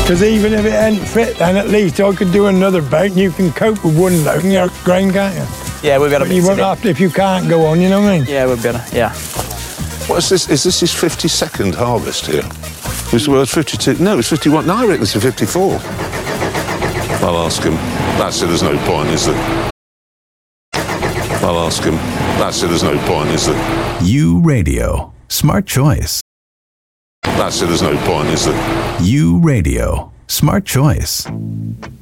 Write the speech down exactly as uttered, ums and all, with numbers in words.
Because even if it ain't fit, then at least I could do another boat and you can cope with one load in your grain, can't you? Yeah, we've got to But you won't have to if you can't go on, you know what I mean? Yeah, we've got to, yeah. What is this? Is this his fifty-second harvest here? It's, well, it's fifty-two. No, it's fifty-one. No, I reckon it's a fifty-four. I'll ask him. That's it, there's no point, is there? I'll ask him. That's it, there's no point, is there? U Radio. Smart choice. That's it, there's no point, is there? U Radio. Smart choice.